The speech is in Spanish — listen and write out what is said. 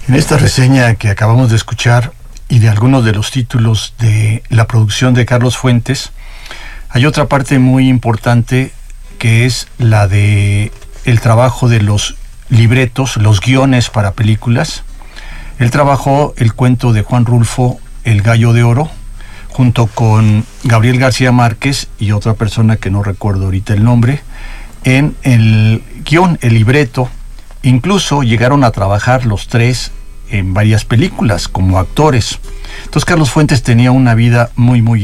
En esta reseña que acabamos de escuchar y de algunos de los títulos de la producción de Carlos Fuentes, hay otra parte muy importante que es la de el trabajo de los libretos, los guiones para películas. Él trabajó el cuento de Juan Rulfo, El Gallo de Oro, junto con Gabriel García Márquez y otra persona que no recuerdo ahorita el nombre, en el guión, el libreto. Incluso llegaron a trabajar los tres en varias películas como actores. Entonces Carlos Fuentes tenía una vida muy